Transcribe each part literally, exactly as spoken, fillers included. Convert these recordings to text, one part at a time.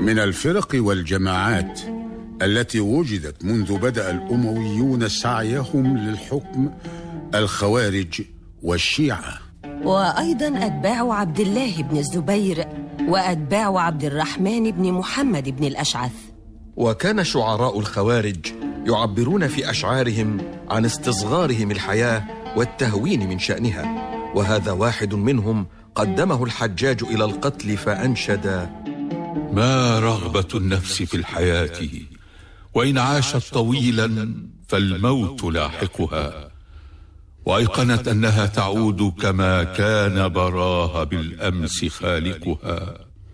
من الفرق والجماعات التي وجدت منذ بدأ الأمويون سعيهم للحكم الخوارج والشيعة، وأيضا أتباع عبد الله بن الزبير وأتباع عبد الرحمن بن محمد بن الأشعث. وكان شعراء الخوارج يعبرون في أشعارهم عن استصغارهم الحياة والتهوين من شأنها، وهذا واحد منهم قدمه الحجاج إلى القتل فأنشد: ما رغبة النفس في الحياة وإن عاشت طويلا فالموت لاحقها، وأيقنت أنها تعود كما كان براها بالأمس خالقها.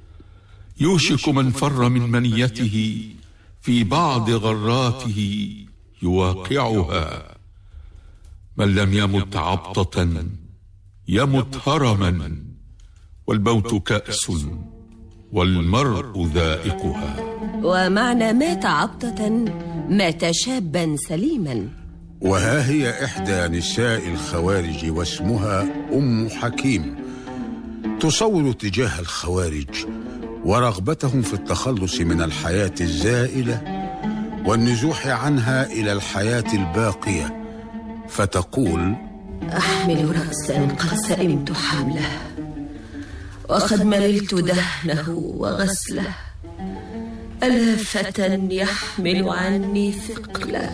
يوشك من فر من منيته في بعض غراته يواقعها، من لم يمت عبطة يمت هرما، والموت كأس والمرء ذائقها. ومعنى مات عبطة مات شابا سليما. وها هي إحدى نساء الخوارج واسمها أم حكيم تصور اتجاه الخوارج ورغبتهم في التخلص من الحياة الزائلة والنزوح عنها إلى الحياة الباقية، فتقول: أحمل رأسا قد سئمت حمله، وقد مللت دهنه وغسله، ألا فتى يحمل عني ثقله.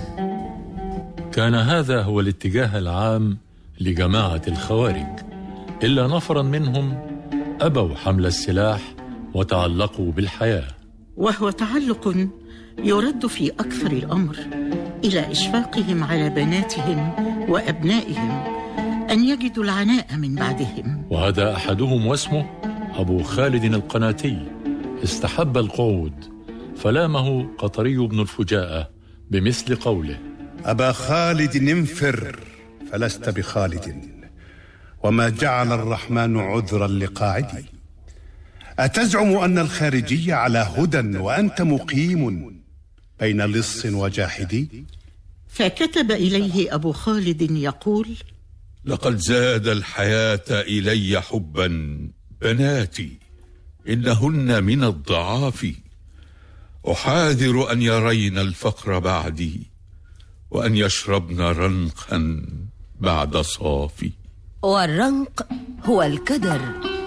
كان هذا هو الاتجاه العام لجماعة الخوارج، إلا نفرا منهم أبوا حمل السلاح وتعلقوا بالحياة، وهو تعلق يرد في أكثر الأمر إلى إشفاقهم على بناتهم وأبنائهم أن يجدوا العناء من بعدهم. وهذا أحدهم واسمه أبو خالد القناتي، استحب القعود فلامه قطري بن الفجاءة بمثل قوله: أبا خالد انفر فلست بخالد، وما جعل الرحمن عذرا لقاعدي. أتزعم أن الخارجي على هدى وأنت مقيم بين لص وجاحدي؟ فكتب إليه أبو خالد يقول: لقد زاد الحياة إلي حبا بناتي، إنهن من الضعاف، أحاذر أن يرين الفقر بعدي، وأن يشربن رنقا بعد صافي. والرنق هو الكدر